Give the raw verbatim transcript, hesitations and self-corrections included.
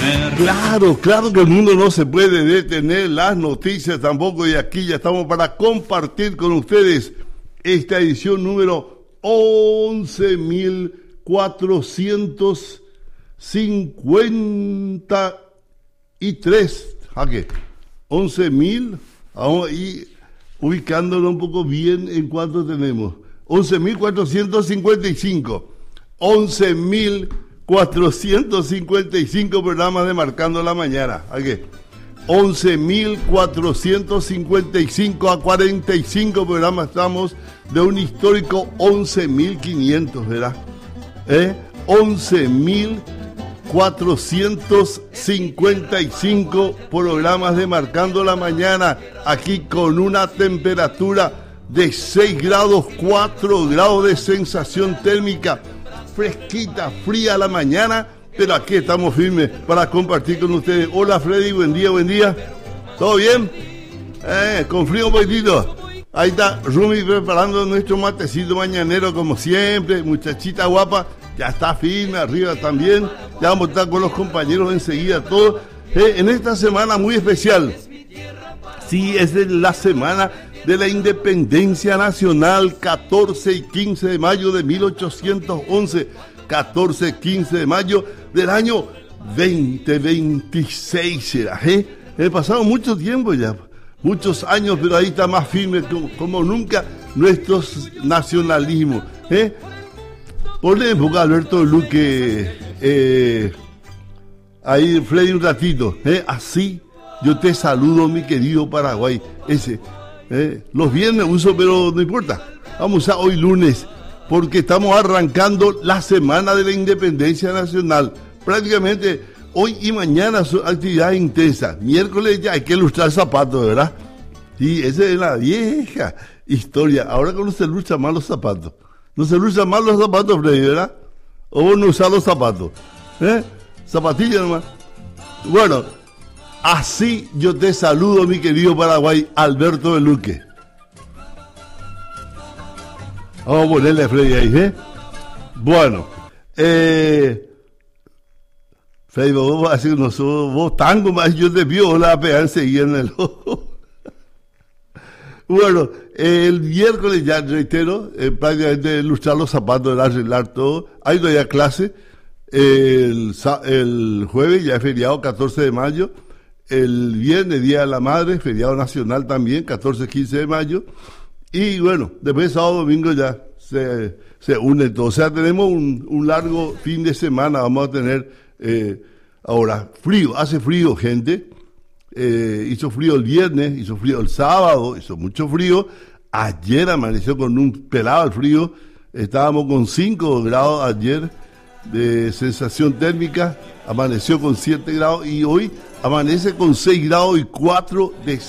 Claro, claro que el mundo no se puede detener, las noticias tampoco, y aquí ya estamos para compartir con ustedes esta edición número once mil cuatrocientos cincuenta y tres. ¿A qué? once mil, vamos y ubicándolo un poco bien en cuánto tenemos. once mil cuatrocientos cincuenta y cinco. once mil cuatrocientos cincuenta y cinco programas de Marcando la Mañana. ¿A qué? once mil cuatrocientos cincuenta y cinco a cuarenta y cinco programas estamos de un histórico once mil quinientos, ¿verdad? ¿Eh? once mil cuatrocientos cincuenta y cinco programas de Marcando la Mañana, aquí con una temperatura de seis grados, cuatro grados de sensación térmica, fresquita, fría a la mañana, pero aquí estamos firmes para compartir con ustedes. Hola Freddy, buen día, buen día. ¿Todo bien? Eh, con frío un poquitito. Ahí está Rumi preparando nuestro matecito mañanero como siempre, muchachita guapa, ya está firme, arriba también. Ya vamos a estar con los compañeros enseguida, todos. Eh, en esta semana muy especial. Sí, es la semana de la Independencia Nacional, catorce y quince de mayo de mil ochocientos once, catorce y quince de mayo del año veinte veintiséis, será, ¿eh? He pasado mucho tiempo ya, muchos años, pero ahí está más firme como, como nunca nuestro nacionalismo, ¿eh? Ponle en boca Alberto Luque, eh, ahí Freddy un ratito, ¿eh? Así yo te saludo, mi querido Paraguay, ese. Eh, los viernes uso, pero no importa. Vamos a hoy lunes, porque estamos arrancando la semana de la Independencia Nacional. Prácticamente hoy y mañana son actividades intensas. Miércoles ya hay que lustrar zapatos, ¿verdad? Y esa es la vieja historia. Ahora que no se luchan más los zapatos. No se luchan más los zapatos, Freddy, ¿verdad? O vos no usás los zapatos. ¿Eh? Zapatillas nomás. Bueno, así yo te saludo, mi querido Paraguay, Alberto de Luque. Vamos a ponerle a Freddy ahí, ¿eh? Bueno, eh, Freddy, vos vas a decir, no sos vos tango más, yo te vio la pegar enseguida en el ojo. Bueno, eh, el miércoles ya reitero, eh, prácticamente lustrar los zapatos, arreglar todo. Hay todavía clase. El, el jueves ya es feriado, catorce de mayo. El viernes, Día de la Madre, feriado nacional también, catorce, quince de mayo. Y bueno, después sábado, domingo ya se, se une todo. O sea, tenemos un, un largo fin de semana. Vamos a tener eh, ahora frío, hace frío, gente. Eh, hizo frío el viernes, hizo frío el sábado, hizo mucho frío. Ayer amaneció con un pelado al frío. Estábamos con cinco grados ayer de sensación térmica. Amaneció con siete grados y hoy amanece con seis grados y cuatro de